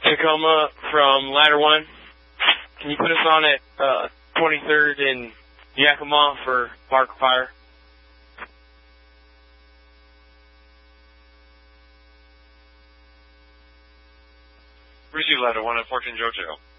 Tacoma from Ladder 1. Can you put us on at 23rd in Yakima for Park Fire? Receive Ladder 1 at 14 JoJo.